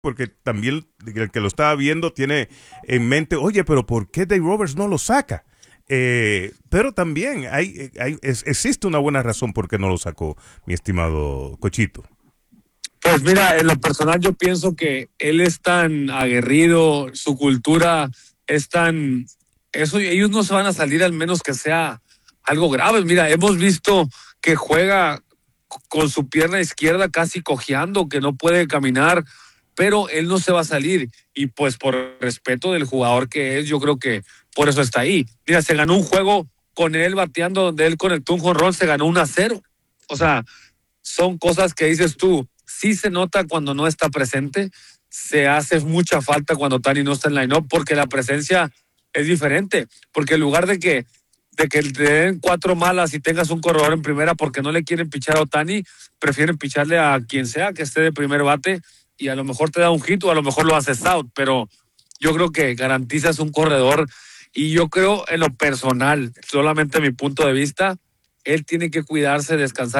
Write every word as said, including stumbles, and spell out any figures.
porque también el que lo estaba viendo tiene en mente, oye, pero ¿por qué Dave Roberts no lo saca? Eh, pero también hay, hay es, existe una buena razón por qué no lo sacó, mi estimado Cochito. Pues mira, en lo personal yo pienso que él es tan aguerrido, su cultura es tan... Eso, ellos no se van a salir al menos que sea algo grave. Mira, hemos visto que juega con su pierna izquierda casi cojeando, que no puede caminar, pero él no se va a salir. Y pues por respeto del jugador que es, yo creo que por eso está ahí. Mira, se ganó un juego con él bateando, donde él conectó un jonrón, se ganó uno a cero. O sea, son cosas que dices tú, sí se nota cuando no está presente, se hace mucha falta cuando Tani no está en line-up, porque la presencia es diferente, porque en lugar de que de que te den cuatro malas y tengas un corredor en primera porque no le quieren pichar a Otani, prefieren picharle a quien sea que esté de primer bate y a lo mejor te da un hit o a lo mejor lo haces out, pero yo creo que garantizas un corredor y yo creo en lo personal, solamente mi punto de vista, él tiene que cuidarse, descansar